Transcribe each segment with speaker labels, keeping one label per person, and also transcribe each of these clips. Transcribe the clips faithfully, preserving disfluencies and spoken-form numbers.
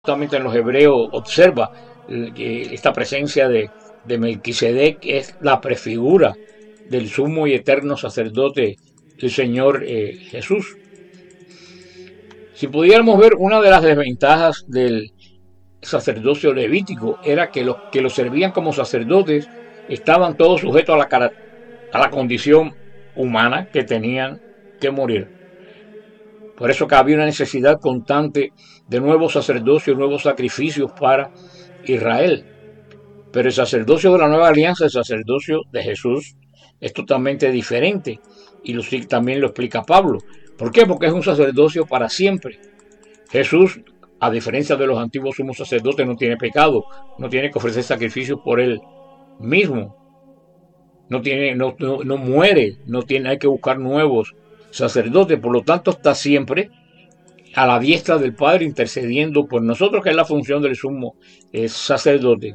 Speaker 1: justamente en los hebreos observa que esta presencia de, de Melquisedec es la prefigura del sumo y eterno sacerdote, el Señor eh, Jesús. Si pudiéramos ver, una de las desventajas del sacerdocio levítico era que los que lo servían como sacerdotes estaban todos sujetos a la, a la condición humana, que tenían que morir. Por eso que había una necesidad constante de nuevos sacerdocios, nuevos sacrificios para Israel. Pero el sacerdocio de la nueva alianza, el sacerdocio de Jesús, es totalmente diferente. Y lo, también lo explica Pablo. ¿Por qué? Porque es un sacerdocio para siempre. Jesús, a diferencia de los antiguos sumos sacerdotes, no tiene pecado, no tiene que ofrecer sacrificios por él mismo. No, tiene, no, no, no muere, no tiene, hay que buscar nuevos sacerdotes, por lo tanto está siempre a la diestra del Padre intercediendo por nosotros, que es la función del sumo eh, sacerdote.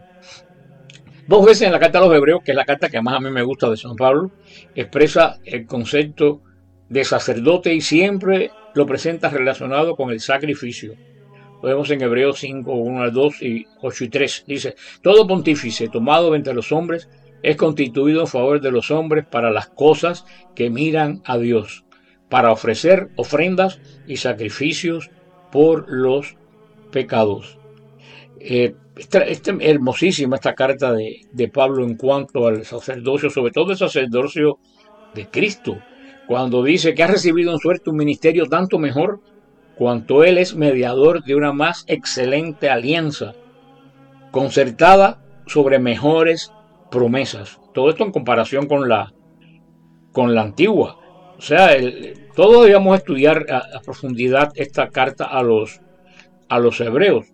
Speaker 1: Dos veces en la carta a los Hebreos, que es la carta que más a mí me gusta de San Pablo, expresa el concepto de sacerdote y siempre lo presenta relacionado con el sacrificio. Lo vemos en Hebreos cinco, uno al dos y ocho y tres. Dice: todo pontífice tomado entre los hombres es constituido en favor de los hombres para las cosas que miran a Dios, para ofrecer ofrendas y sacrificios por los pecados. Eh, esta, esta, hermosísima esta carta de, de Pablo en cuanto al sacerdocio, sobre todo el sacerdocio de Cristo, cuando dice que ha recibido en suerte un ministerio tanto mejor cuanto él es mediador de una más excelente alianza, concertada sobre mejores promesas. Todo esto en comparación con la, con la antigua. O sea, el, todos debíamos estudiar a, a profundidad esta carta a los, a los hebreos.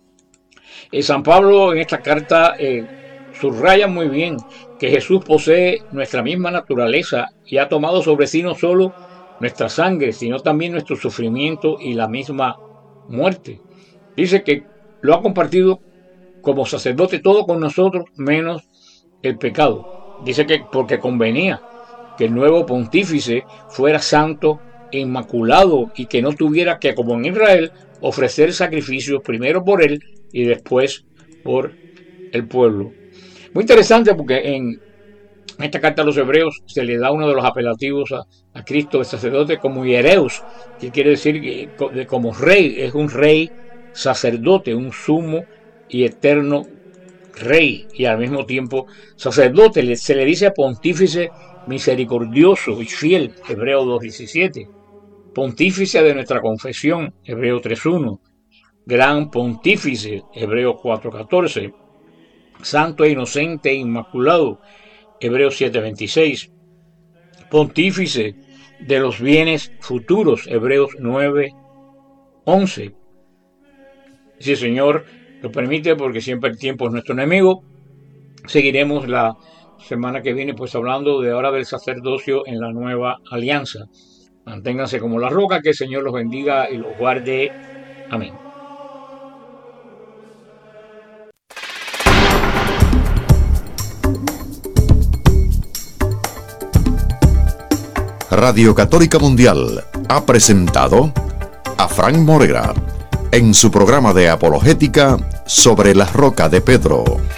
Speaker 1: Eh, San Pablo en esta carta eh, subraya muy bien que Jesús posee nuestra misma naturaleza y ha tomado sobre sí no solo nuestra sangre, sino también nuestro sufrimiento y la misma muerte. Dice que lo ha compartido como sacerdote todo con nosotros, menos el pecado. Dice que porque convenía que el nuevo pontífice fuera santo e inmaculado y que no tuviera que, como en Israel, ofrecer sacrificios primero por él y después por el pueblo. Muy interesante, porque en esta carta a los hebreos se le da uno de los apelativos a, a Cristo, el sacerdote, como hiereus, que quiere decir que, como rey. Es un rey sacerdote, un sumo y eterno rey, y al mismo tiempo sacerdote. Se le dice pontífice misericordioso y fiel, Hebreos dos diecisiete, pontífice de nuestra confesión, Hebreos tres uno, gran pontífice, Hebreos cuatro catorce, santo e inocente e inmaculado, Hebreos siete veintiséis, pontífice de los bienes futuros, Hebreos nueve once. Si el Señor lo permite, porque siempre el tiempo es nuestro enemigo, seguiremos la semana que viene pues hablando de ahora del sacerdocio en la nueva alianza. Manténganse como la roca, que el Señor los bendiga y los guarde. Amén.
Speaker 2: Radio Católica Mundial ha presentado a Frank Morera en su programa de apologética sobre la roca de Pedro.